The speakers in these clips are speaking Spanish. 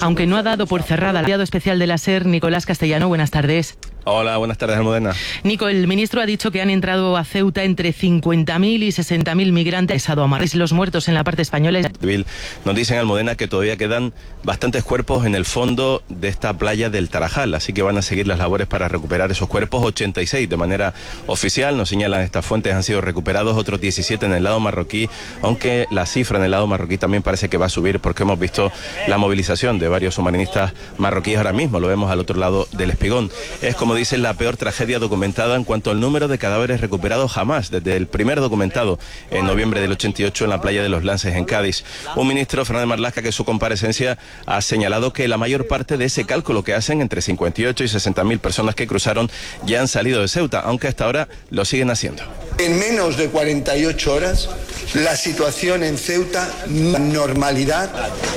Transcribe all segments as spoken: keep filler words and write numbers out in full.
aunque no ha dado por cerrada. El enviado especial de la SER, Nicolás Castellano, buenas tardes. Hola, buenas tardes, Almudena. Nico, el ministro ha dicho que han entrado a Ceuta entre cincuenta mil y sesenta mil migrantes a Marruecos. Los muertos en la parte española. Nos dicen, Almudena, que todavía quedan bastantes cuerpos en el fondo de esta playa del Tarajal, así que van a seguir las labores para recuperar esos cuerpos. ochenta y seis de manera oficial, nos señalan estas fuentes, han sido recuperados, otros diecisiete en el lado marroquí, aunque la cifra en el lado marroquí también parece que va a subir porque hemos visto la movilización de varios submarinistas marroquíes ahora mismo, lo vemos al otro lado del Espigón. Es, como dicen, la peor tragedia documentada en cuanto al número de cadáveres recuperados jamás, desde el primer documentado en noviembre del ochenta y ocho en la playa de los Lances en Cádiz. Un ministro, Fernández Marlaska, que en su comparecencia ha señalado que la mayor parte de ese cálculo que hacen entre cincuenta y ocho y sesenta mil personas que cruzaron ya han salido de Ceuta, aunque hasta ahora lo siguen haciendo. En menos de cuarenta y ocho horas, la situación en Ceuta, normalidad.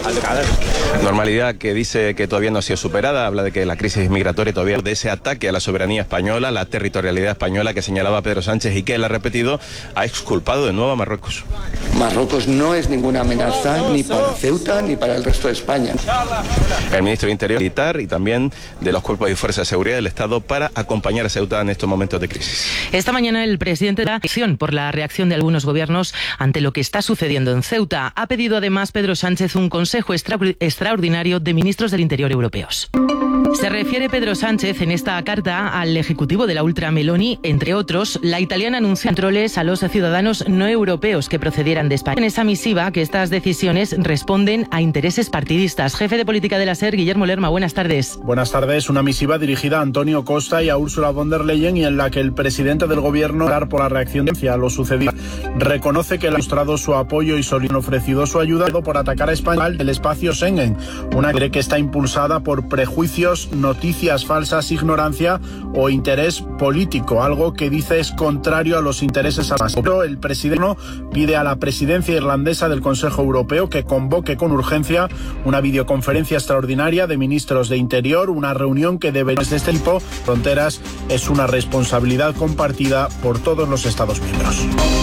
Normalidad que dice que todavía no ha sido superada, habla de que la crisis migratoria todavía, de ese ataque a la soberanía española, la territorialidad española que señalaba Pedro Sánchez y que él ha repetido, ha exculpado de nuevo a Marruecos. Marruecos no es ninguna amenaza ni para Ceuta ni para el resto de España. El ministro de Interior militar y también de los cuerpos y fuerzas de seguridad del Estado para acompañar a Ceuta en estos momentos de crisis. Esta mañana el presidente de la acción por la reacción de algunos gobiernos ante lo que está sucediendo en Ceuta. Ha pedido además Pedro Sánchez un consejo extra extraordinario de ministros del Interior europeos. Se refiere Pedro Sánchez en esta carta al ejecutivo de la ultra Meloni, entre otros. La italiana anunció controles a los ciudadanos no europeos que procedieran de España. En esa misiva que estas decisiones responden a intereses partidistas. Jefe de política de la SER, Guillermo Lerma, buenas tardes. Buenas tardes. Una misiva dirigida a Antonio Costa y a Ursula von der Leyen y en la que el presidente del gobierno, por la reacción a lo sucedido, reconoce que le ha mostrado su apoyo y solidaridad, han ofrecido su ayuda por atacar a España del espacio Schengen, una cree que está impulsada por prejuicios, noticias falsas, ignorancia o interés político, algo que dice es contrario a los intereses a Pero el presidente pide a la presidencia irlandesa del Consejo Europeo que convoque con urgencia una videoconferencia extraordinaria de ministros de Interior, una reunión que debe de este tipo. Fronteras es una responsabilidad compartida por todos los Estados miembros.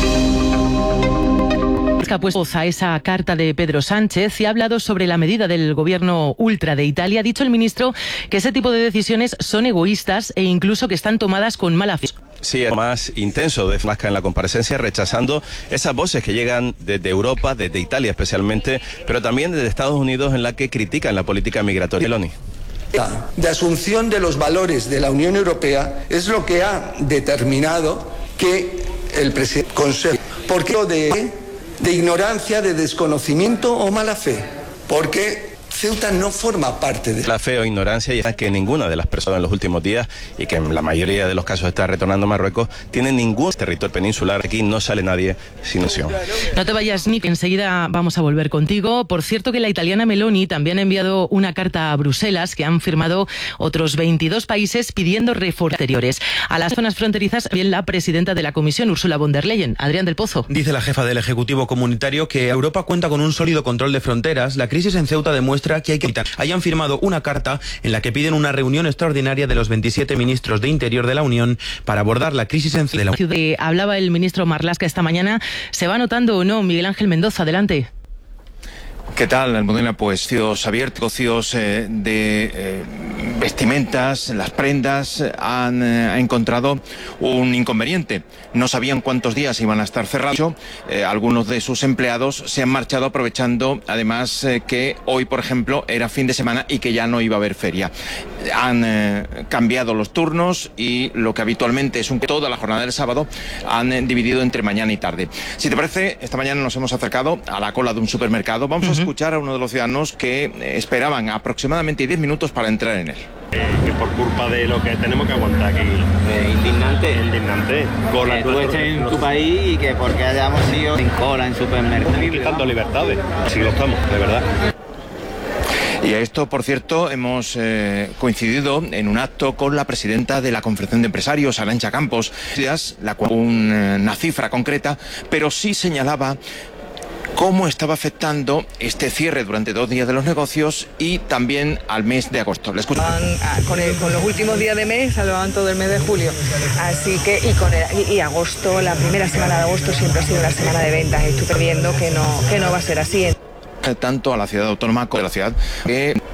Ha puesto voz a esa carta de Pedro Sánchez y ha hablado sobre la medida del gobierno ultra de Italia. Ha dicho el ministro que ese tipo de decisiones son egoístas e incluso que están tomadas con mala fe. Sí, es más intenso de Marlaska en la comparecencia, rechazando esas voces que llegan desde Europa, desde Italia especialmente, pero también desde Estados Unidos, en la que critican la política migratoria. Meloni. De asunción de los valores de la Unión Europea es lo que ha determinado que el presidente Consejo, ¿por qué de, de ignorancia, de desconocimiento o mala fe? Porque Ceuta no forma parte de la fe o ignorancia, y es que ninguna de las personas en los últimos días, y que en la mayoría de los casos está retornando a Marruecos, tiene ningún territorio peninsular. Aquí no sale nadie sin opción. No te vayas, Nick, enseguida vamos a volver contigo. Por cierto, que la italiana Meloni también ha enviado una carta a Bruselas que han firmado otros veintidós países pidiendo reformas exteriores a las zonas fronterizas. Bien, la presidenta de la Comisión, Ursula von der Leyen. Adrián del Pozo. Dice la jefa del Ejecutivo Comunitario que Europa cuenta con un sólido control de fronteras. La crisis en Ceuta demuestra que hay que evitar. Hayan firmado una carta en la que piden una reunión extraordinaria de los veintisiete ministros de Interior de la Unión para abordar la crisis en Ceuta. Eh, hablaba el ministro Marlaska esta mañana. ¿Se va notando o no? Miguel Ángel Mendoza, adelante. ¿Qué tal, Almudena? Pues cocios abiertos, cocios eh, de eh, vestimentas, las prendas, han eh, encontrado un inconveniente. No sabían cuántos días iban a estar cerrados. Eh, algunos de sus empleados se han marchado aprovechando, además, eh, que hoy, por ejemplo, era fin de semana y que ya no iba a haber feria. Han eh, cambiado los turnos y lo que habitualmente es un toda la jornada del sábado han eh, dividido entre mañana y tarde. Si te parece, esta mañana nos hemos acercado a la cola de un supermercado. Vamos uh-huh. a escuchar a uno de los ciudadanos que esperaban aproximadamente diez minutos para entrar en él. Eh, que por culpa de lo que tenemos que aguantar aquí. Eh, indignante. Indignante. Con que tú estés en tu país y que porque hayamos sido en cola, en supermercados. Quitando libertades. Así lo estamos, de verdad. Y a esto, por cierto, hemos eh, coincidido en un acto con la presidenta de la Confederación de Empresarios, Arantxa Campos, la cual una cifra concreta, pero sí señalaba cómo estaba afectando este cierre durante dos días de los negocios y también al mes de agosto. ¿Le escuchan? Con, el, con los últimos días de mes salvaban todo el mes de julio. Así que, y, con el, y, y agosto, la primera semana de agosto siempre ha sido la semana de ventas. Estoy previendo que no, que no va a ser así. Tanto a la ciudad autónoma como a la ciudad que